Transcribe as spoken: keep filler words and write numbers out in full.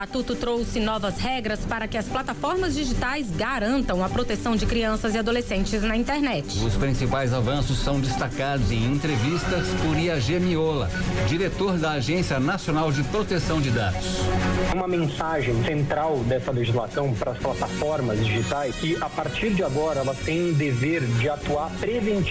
A Tuto trouxe novas regras para que as plataformas digitais garantam a proteção de crianças e adolescentes na internet. Os principais avanços são destacados em entrevistas por I A G Miola, diretor da Agência Nacional de Proteção de Dados. Uma mensagem central dessa legislação para as plataformas digitais que, a partir de agora, elas têm o dever de atuar preventivamente